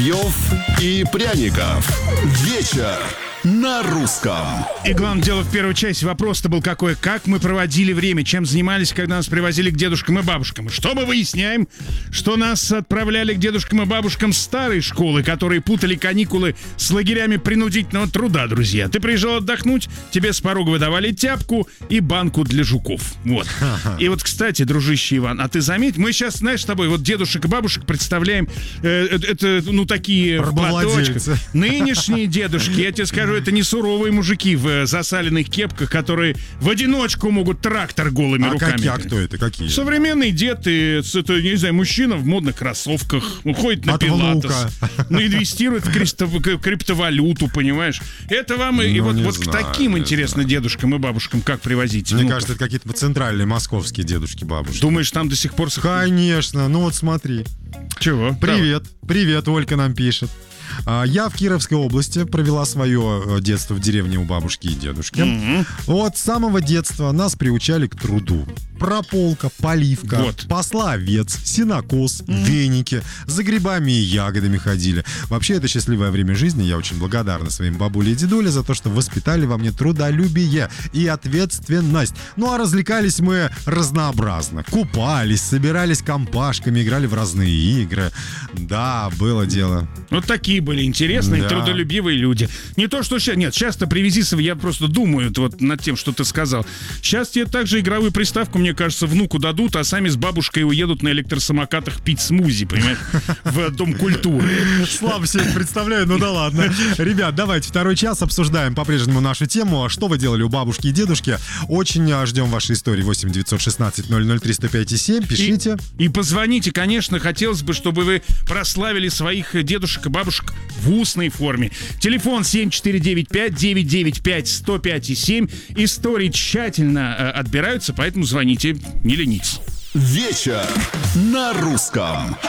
и пряников. Вечер на русском. И главное дело, в первой части вопрос-то был какой: как мы проводили время, чем занимались, когда нас привозили к дедушкам и бабушкам. И что мы выясняем? Что нас отправляли к дедушкам и бабушкам старой школы, которые путали каникулы с лагерями принудительного труда, друзья. Ты приезжал отдохнуть, тебе с порога выдавали тяпку и банку для жуков. Вот. И вот, кстати, дружище Иван, а ты заметь, мы сейчас, знаешь, с тобой вот дедушек и бабушек представляем, такие в платочках. Нынешние дедушки, я тебе скажу, это не суровые мужики в засаленных кепках, которые в одиночку могут трактор голыми руками. А кто это? Какие? Современный дед, не знаю, мужчина в модных кроссовках, ходит на пилатес, инвестирует в криптовалюту, понимаешь? Это вам и вот к таким, интересно, дедушкам и бабушкам как привозить? Мне кажется, это какие-то центральные московские дедушки-бабушки. Думаешь, там до сих пор... Конечно, ну вот смотри. Чего? Привет, Олька нам пишет. Я в Кировской области провела свое детство в деревне у бабушки и дедушки. Mm-hmm. Вот с самого детства нас приучали к труду. Прополка, поливка, пасла овец, сенокос, веники, за грибами и ягодами ходили. Вообще, это счастливое время жизни. Я очень благодарна своим бабуле и дедуле за то, что воспитали во мне трудолюбие и ответственность. Ну а развлекались мы разнообразно. Купались, собирались компашками, играли в разные игры. Да, было дело. Вот такие были интересные, трудолюбивые люди. Не то, что сейчас. Нет, сейчас-то привези, я просто думаю вот над тем, что ты сказал. Сейчас тебе также игровую приставку, мне кажется, внуку дадут, а сами с бабушкой уедут на электросамокатах пить смузи, понимаешь, в Дом культуры. Слабо себе представляю, ну да ладно. Ребят, давайте второй час обсуждаем по-прежнему нашу тему. Что вы делали у бабушки и дедушки? Очень ждем вашей истории. 8 916 003 105 7. Пишите. И позвоните, конечно, хотелось бы, чтобы вы прославили своих дедушек и бабушек в устной форме. Телефон 7495-995-105-7. Истории тщательно отбираются, поэтому звоните, не ленитесь. Вечер на русском.